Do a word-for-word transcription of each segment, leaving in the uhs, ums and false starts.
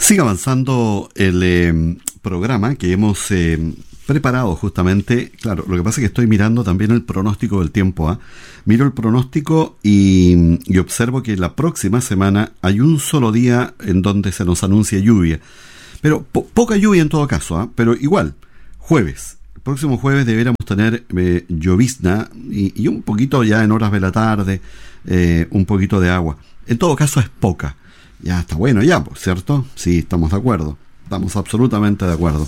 Sigue avanzando el eh, programa que hemos eh, preparado justamente. Claro, lo que pasa es que estoy mirando también el pronóstico del tiempo. ¿eh? Miro el pronóstico y, y observo que la próxima semana hay un solo día en donde se nos anuncia lluvia. Pero po- poca lluvia en todo caso, ¿eh? Pero igual, jueves. El próximo jueves deberíamos tener eh, llovizna y, y un poquito ya en horas de la tarde, eh, un poquito de agua. En todo caso es poca. Ya está bueno ya, ¿cierto? Sí, estamos de acuerdo. Estamos absolutamente de acuerdo.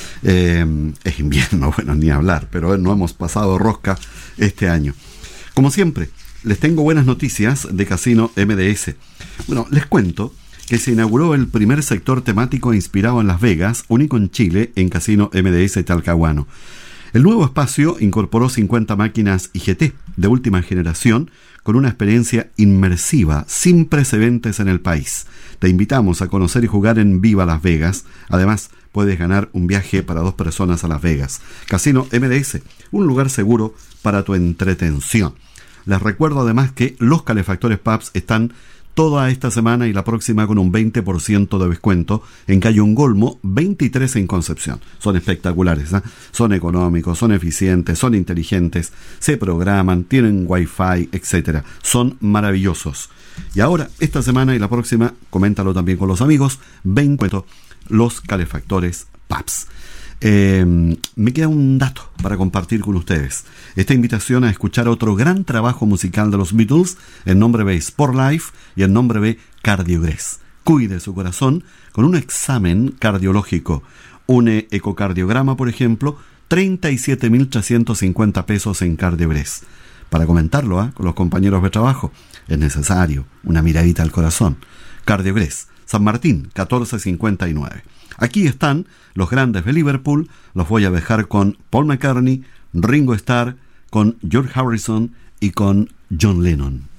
Eh, es invierno, bueno, ni hablar, pero no hemos pasado rosca este año. Como siempre, les tengo buenas noticias de Casino M D S. Bueno, les cuento que se inauguró el primer sector temático inspirado en Las Vegas, único en Chile, en Casino M D S Talcahuano. El nuevo espacio incorporó cincuenta máquinas I G T de última generación con una experiencia inmersiva sin precedentes en el país. Te invitamos a conocer y jugar en Viva Las Vegas. Además, puedes ganar un viaje para dos personas a Las Vegas. Casino M D S, un lugar seguro para tu entretención. Les recuerdo además que los calefactores Pabst están toda esta semana y la próxima con un veinte por ciento de descuento en Calle Ongolmo veintitrés en Concepción. Son espectaculares, ¿eh? Son económicos, son eficientes, son inteligentes, se programan, tienen wifi, etcétera. Son maravillosos. Y ahora, esta semana y la próxima, coméntalo también con los amigos, veinte los calefactores Pabst. Eh, me queda un dato para compartir con ustedes. Esta invitación a escuchar otro gran trabajo musical de los Beatles en nombre de Sport Life y en nombre de Cardiogrés. Cuide su corazón con un examen cardiológico, un ecocardiograma, por ejemplo, treinta y siete mil trescientos cincuenta pesos en Cardiogrés. Para comentarlo ¿eh? con los compañeros de trabajo, es necesario una miradita al corazón. Cardiogrés, San Martín, catorce cincuenta y nueve. Aquí están los grandes de Liverpool. Los voy a dejar con Paul McCartney, Ringo Starr, con George Harrison y con John Lennon.